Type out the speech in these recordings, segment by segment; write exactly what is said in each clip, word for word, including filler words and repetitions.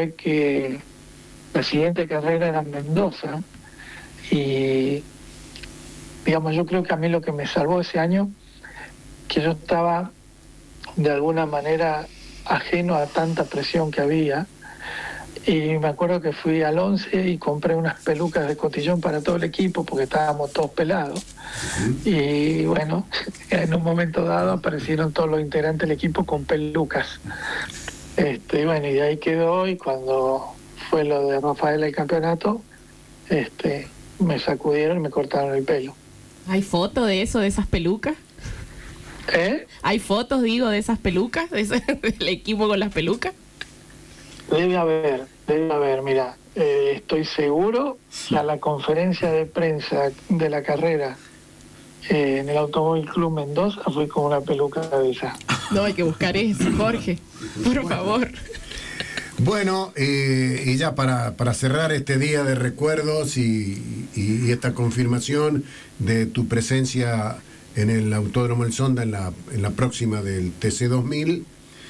fue que la siguiente carrera era en Mendoza y, digamos, yo creo que a mí lo que me salvó ese año, que yo estaba de alguna manera ajeno a tanta presión que había. Y me acuerdo que fui al once y compré unas pelucas de cotillón para todo el equipo porque estábamos todos pelados. Uh-huh. Y bueno, en un momento dado aparecieron todos los integrantes del equipo con pelucas. Este, bueno, y de ahí quedó, y cuando fue lo de Rafael el campeonato, este, me sacudieron y me cortaron el pelo. ¿Hay fotos de eso, de esas pelucas? ¿Eh? ¿Hay fotos, digo, de esas pelucas, de ese, del equipo con las pelucas? Debe haber, debe haber, mira, eh, estoy seguro que a la conferencia de prensa de la carrera eh, en el Automóvil Club Mendoza fui con una peluca de esa. No, hay que buscar eso, Jorge, por bueno. favor. Bueno, eh, y ya para, para cerrar este día de recuerdos y, y, y esta confirmación de tu presencia en el Autódromo El Sonda en la, en la próxima del T C dos mil,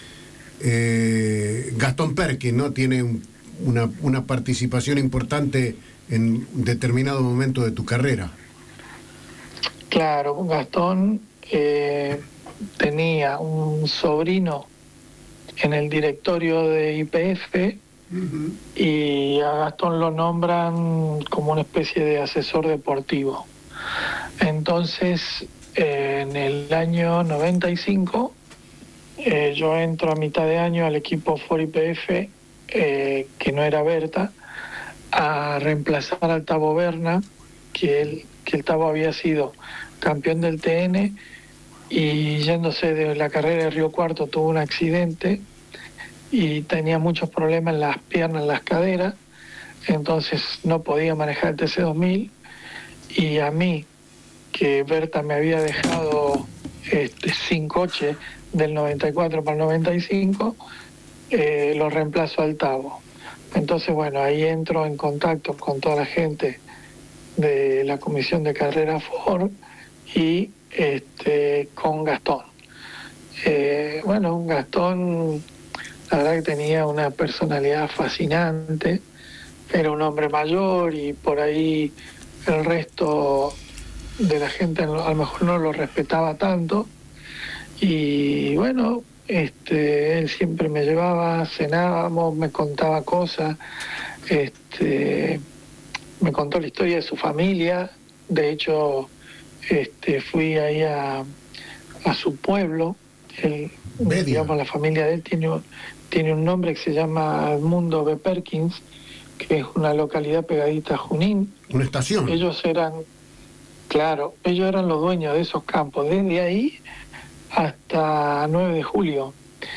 Eh, Gastón Perkins, ¿no? Tiene un, una, una participación importante en determinado momento de tu carrera. Claro, Gastón eh, tenía un sobrino en el directorio de Y P F, uh-huh. y a Gastón lo nombran como una especie de asesor deportivo. Entonces, eh, en el año noventa y cinco, Eh, yo entro a mitad de año al equipo Ford Y P F, eh, que no era Berta, a reemplazar al Tavo Berna, que él, que el Tavo había sido campeón del T N y yéndose de la carrera de Río Cuarto tuvo un accidente y tenía muchos problemas en las piernas, en las caderas, entonces no podía manejar el T C dos mil, y a mí, que Berta me había dejado este, sin coche del noventa y cuatro para el noventa y cinco, eh, lo reemplazo al Tavo. Entonces, bueno, ahí entro en contacto con toda la gente de la Comisión de Carrera Ford y este, con Gastón. Eh, bueno, Gastón, la verdad que tenía una personalidad fascinante, era un hombre mayor y por ahí el resto de la gente a lo mejor no lo respetaba tanto. Y bueno, este, él siempre me llevaba, cenábamos, me contaba cosas, este, me contó la historia de su familia. De hecho, este, fui ahí a, a su pueblo. Él, digamos, la familia de él tiene, tiene un nombre que se llama Edmundo B. Perkins, que es una localidad pegadita a Junín. Una estación. Ellos eran, claro, ellos eran los dueños de esos campos. Desde ahí hasta nueve de julio,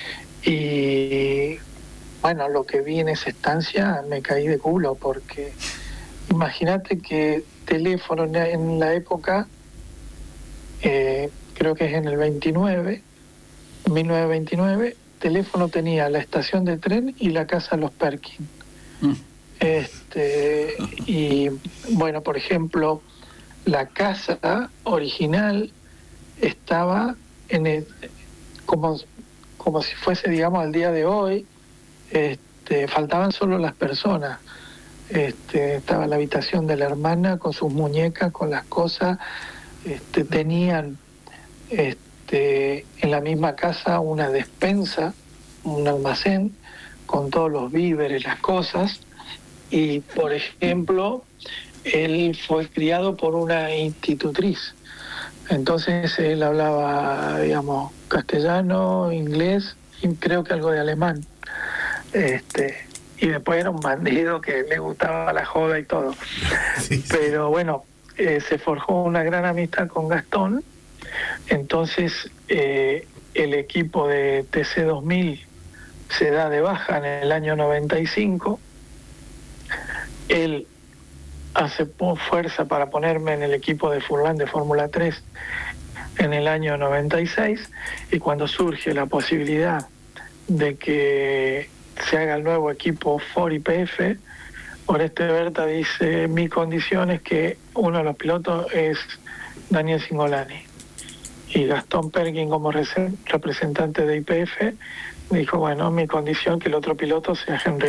y bueno, lo que vi en esa estancia me caí de culo, porque imagínate que teléfono en la época, eh, creo que es en el veintinueve, mil novecientos veintinueve, teléfono tenía la estación de tren y la casa de los Perkins. Mm. Este, y bueno, por ejemplo, la casa original estaba en el, como, como si fuese, digamos, al día de hoy, este, faltaban solo las personas. Este, estaba la habitación de la hermana con sus muñecas, con las cosas. Este, tenían este, en la misma casa una despensa, un almacén con todos los víveres, las cosas. Y, por ejemplo, él fue criado por una institutriz. Entonces él hablaba, digamos, castellano, inglés y creo que algo de alemán. Este, y después era un bandido que le gustaba la joda y todo. Sí, sí. Pero bueno, eh, se forjó una gran amistad con Gastón. Entonces eh, el equipo de T C dos mil se da de baja en el año noventa y cinco. Él hace fuerza para ponerme en el equipo de Furlan de Fórmula tres en el año noventa y seis, y cuando surge la posibilidad de que se haga el nuevo equipo Ford Y P F, Oreste Berta dice: mi condición es que uno de los pilotos es Daniel Cingolani, y Gastón Perkins, como representante de Y P F, dijo: bueno, mi condición que el otro piloto sea Henry